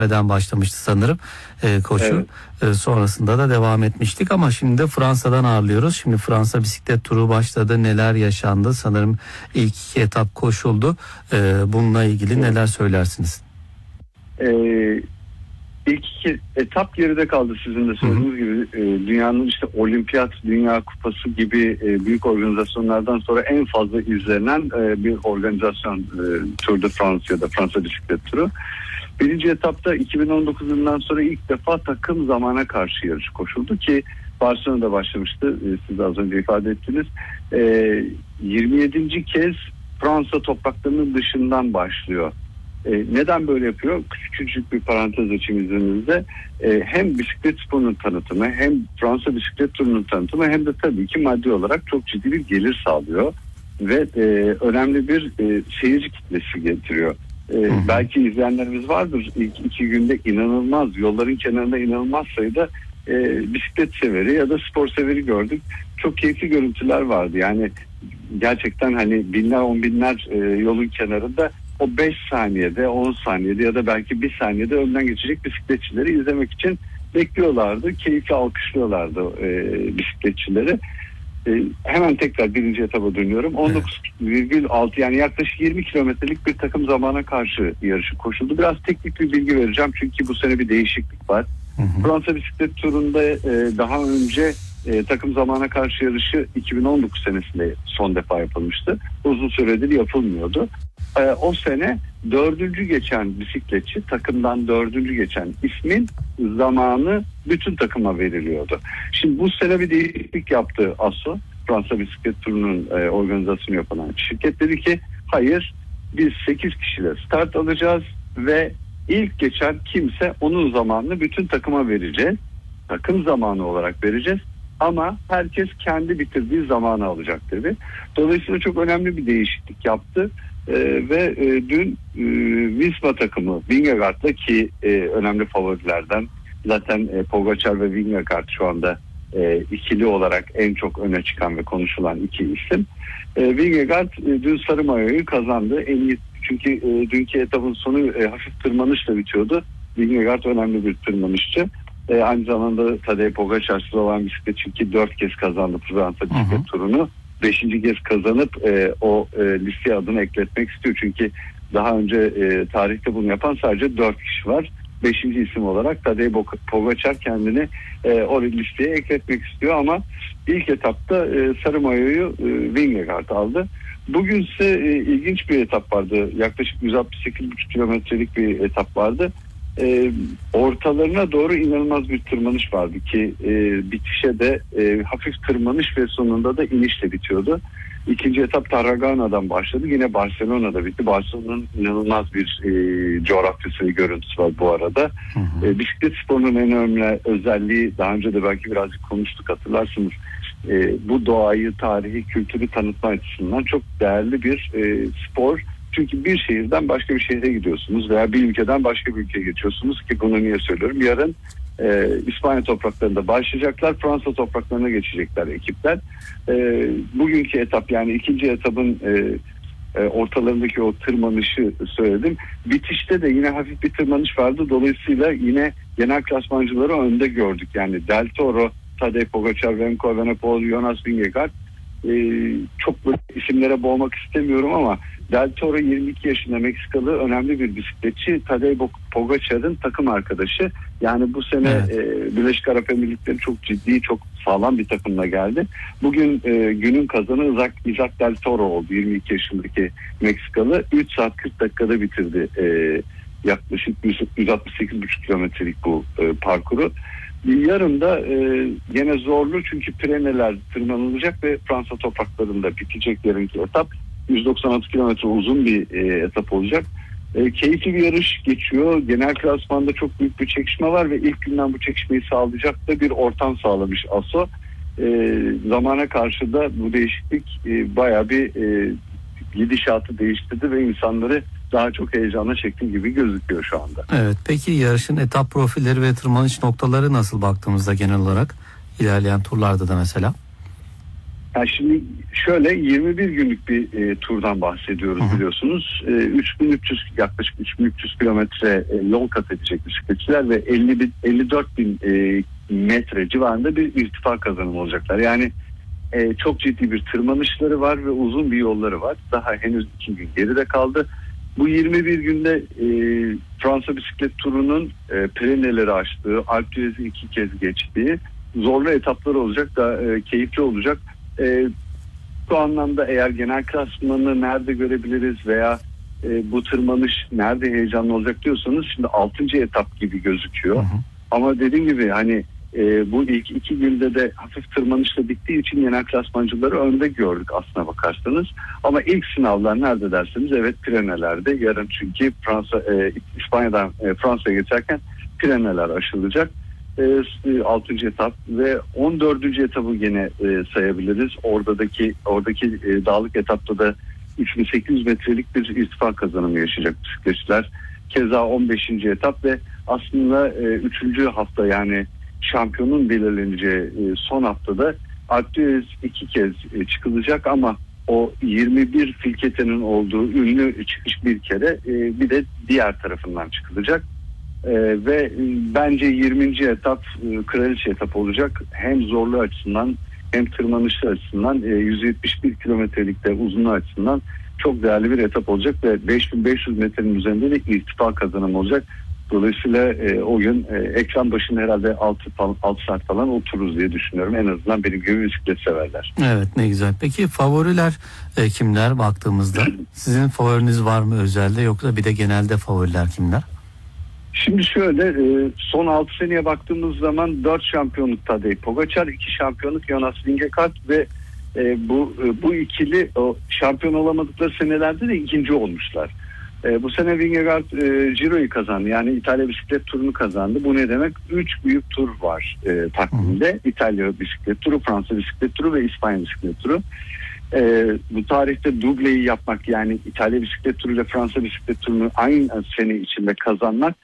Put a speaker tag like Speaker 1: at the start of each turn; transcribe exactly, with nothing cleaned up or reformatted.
Speaker 1: Neden başlamıştı sanırım e, koşu.
Speaker 2: Evet.
Speaker 1: E, sonrasında da devam etmiştik ama şimdi de Fransa'dan ağırlıyoruz. Şimdi Fransa bisiklet turu başladı. Neler yaşandı? Sanırım ilk iki etap koşuldu. E, bununla ilgili evet. neler söylersiniz?
Speaker 2: Ee, ilk iki etap geride kaldı sizin de söylediğiniz gibi. E, dünyanın işte Olimpiyat, Dünya Kupası gibi e, büyük organizasyonlardan sonra en fazla izlenen e, bir organizasyon e, Tour de France ya da Fransa bisiklet turu. Birinci etapta iki bin on dokuz yılından sonra ilk defa takım zamana karşı yarış koşuldu ki Barcelona'da başlamıştı. Siz de az önce ifade ettiniz. yirmi yedinci kez Fransa topraklarının dışından başlıyor. Neden böyle yapıyor? Küçücük bir parantez açayım izninizle. Hem bisiklet sporunun tanıtımı, hem Fransa bisiklet turunun tanıtımı, hem de tabii ki maddi olarak çok ciddi bir gelir sağlıyor ve önemli bir seyirci kitlesi getiriyor. Ee, belki izleyenlerimiz vardır. İlk iki günde inanılmaz, yolların kenarında inanılmaz sayıda e, bisiklet severi ya da spor severi gördük. Çok keyifli görüntüler vardı. Yani gerçekten hani binler on binler e, yolun kenarında o beş saniyede, on saniyede ya da belki bir saniyede önden geçecek bisikletçileri izlemek için bekliyorlardı. Keyifli alkışlıyorlardı e, bisikletçileri. Ee, hemen tekrar birinci etaba dönüyorum. on dokuz virgül altı yani yaklaşık yirmi kilometrelik bir takım zamana karşı yarışı koşuldu. Biraz teknik bir bilgi vereceğim çünkü bu sene bir değişiklik var. Hı hı. Fransa bisiklet turunda e, daha önce e, takım zamana karşı yarışı iki bin on dokuz senesinde son defa yapılmıştı. Uzun süredir yapılmıyordu. E, o sene dördüncü geçen bisikletçi, takımdan dördüncü geçen ismin zamanı bütün takıma veriliyordu. Şimdi bu sene bir değişiklik yaptı A S O, Fransa bisiklet turunun e, organizasyonu yapan şirket dedi ki hayır, biz sekiz kişiyle start alacağız ve ilk geçen kimse onun zamanını bütün takıma vereceğiz. Takım zamanı olarak vereceğiz ama herkes kendi bitirdiği zamanı alacak dedi. Dolayısıyla çok önemli bir değişiklik yaptı. Ee, ve e, dün e, Visma takımı Vingegaard'la ki e, önemli favorilerden zaten e, Pogacar ve Vingegaard şu anda e, ikili olarak en çok öne çıkan ve konuşulan iki isim. E, Vingegaard e, dün sarı mayoyu kazandı. En iyi, çünkü e, dünkü etapın sonu e, hafif tırmanışla bitiyordu. Vingegaard önemli bir tırmanışçı. E, aynı zamanda Tadej Pogacar olan bisikletçi ki dört kez kazandı Fransa bisiklet turunu. Beşinci kez kazanıp e, o e, listeye adını ekletmek istiyor. Çünkü daha önce e, tarihte bunu yapan sadece dört kişi var. Beşinci isim olarak Tadej Pogacar kendini e, o listeye ekletmek istiyor ama ilk etapta e, sarı mayoyu e, Vingegaard aldı. Bugün ise e, ilginç bir etap vardı. Yaklaşık yüz altmış sekiz buçuk kilometrelik bir etap vardı. E, ortalarına doğru inanılmaz bir tırmanış vardı ki e, bitişe de e, hafif tırmanış ve sonunda da inişle bitiyordu. İkinci etap Tarragana'dan başladı. Yine Barcelona'da bitti. Barcelona'nın inanılmaz bir e, coğrafyası ve görüntüsü var bu arada. Hı hı. E, bisiklet sporunun en önemli özelliği, daha önce de belki birazcık konuştuk hatırlarsınız. E, bu doğayı, tarihi, kültürü tanıtma açısından çok değerli bir e, spor. Çünkü bir şehirden başka bir şehre gidiyorsunuz veya bir ülkeden başka bir ülkeye geçiyorsunuz ki bunu niye söylüyorum? Yarın e, İspanya topraklarında başlayacaklar, Fransa topraklarına geçecekler ekipler. E, bugünkü etap yani ikinci etapın e, e, ortalarındaki o tırmanışı söyledim. Bitişte de yine hafif bir tırmanış vardı. Dolayısıyla yine genel klasmancıları önde gördük. Yani Del Toro, Tadej Pogacar, Remco Evenepoel, Jonas Vingegaard. E, çok böyle isimlere boğmak istemiyorum ama Del Toro yirmi iki yaşında Meksikalı önemli bir bisikletçi. Tadej Pogacar'ın takım arkadaşı. Yani bu sene evet. e, Birleşik Arap Emirlikleri çok ciddi, çok sağlam bir takımla geldi. Bugün e, günün kazanı Isaac, Isaac Del Toro oldu. yirmi iki yaşındaki Meksikalı. üç saat kırk dakikada bitirdi. E, yaklaşık yüz altmış sekiz buçuk kilometrelik bu e, parkuru. Yarın da e, yine zorlu çünkü Pireneler tırmanılacak ve Fransa topraklarında bitecek yarınki etap. yüz doksan altı kilometre uzun bir e, etap olacak. E, keyifli bir yarış geçiyor. Genel klasmanda çok büyük bir çekişme var ve ilk günden bu çekişmeyi sağlayacak da bir ortam sağlamış A S O. E, zamana karşı da bu değişiklik e, bayağı bir e, gidişatı değiştirdi ve insanları daha çok heyecana çektiği gibi gözüküyor şu anda.
Speaker 1: Evet, peki yarışın etap profilleri ve tırmanış noktaları nasıl baktığımızda genel olarak ilerleyen turlarda da mesela?
Speaker 2: Yani şimdi şöyle yirmi bir günlük bir e, turdan bahsediyoruz,
Speaker 1: Hı-hı.
Speaker 2: biliyorsunuz. E, üç bin üç yüz yaklaşık üç bin üç yüz kilometre e, yol kat edecek bisikletçiler ve elli dört bin e, metre civarında bir irtifa kazanımı olacaklar. Yani e, çok ciddi bir tırmanışları var ve uzun bir yolları var. Daha henüz iki gün geride kaldı. Bu yirmi bir günde e, Fransa bisiklet turunun e, Pireneleri aştığı, Alp d'Huez'i iki kez geçtiği zorlu etapları olacak da e, keyifli olacak. E, bu anlamda eğer genel klasmanı nerede görebiliriz veya e, bu tırmanış nerede heyecanlı olacak diyorsanız şimdi altıncı etap gibi gözüküyor. Hı hı. Ama dediğim gibi hani e, bu ilk iki günde de hafif tırmanışla bittiği için genel klasmancıları önde gördük aslına bakarsanız. Ama ilk sınavlar nerede derseniz evet Pireneler'de. Yarın çünkü Fransa e, İspanya'dan e, Fransa'ya geçerken Pireneler aşılacak. altıncı etap ve on dördüncü etabı yine e, sayabiliriz. Oradaki oradaki e, dağlık etapta da üç bin sekiz yüz metrelik bir irtifa kazanımı yaşayacak bisikletçiler. Keza on beşinci etap ve aslında e, üçüncü hafta yani şampiyonun belirleneceği e, son haftada Alp d'Huez iki kez e, çıkılacak ama o yirmi bir filketenin olduğu ünlü çıkış bir kere e, bir de diğer tarafından çıkılacak. Ee, ve bence yirminci etap e, kraliçe etap olacak. Hem zorlu açısından hem tırmanışlı açısından e, yüz yetmiş bir kilometrelik de uzunluğu açısından çok değerli bir etap olacak ve beş bin beş yüz metrenin üzerinde de irtifa kazanımı olacak. Dolayısıyla e, o gün e, ekran başında herhalde altı saat falan otururuz diye düşünüyorum. En azından benim gibi bisiklet severler.
Speaker 1: Evet, ne güzel. Peki favoriler e, kimler baktığımızda? Sizin favoriniz var mı özelde, yoksa bir de genelde favoriler kimler?
Speaker 2: Şimdi şöyle son altı seneye baktığımız zaman dört şampiyonluk Tadej Pogačar, iki şampiyonluk Jonas Vingegaard ve bu bu ikili o şampiyon olamadıkları senelerde de ikinci olmuşlar. Bu sene Vingegaard Giro'yu kazandı. Yani İtalya bisiklet turunu kazandı. Bu ne demek? Üç büyük tur var e, takvimde. İtalya bisiklet turu, Fransa bisiklet turu ve İspanya bisiklet turu. E, bu tarihte dubleyi yapmak, yani İtalya bisiklet turu ile Fransa bisiklet turunu aynı sene içinde kazanmak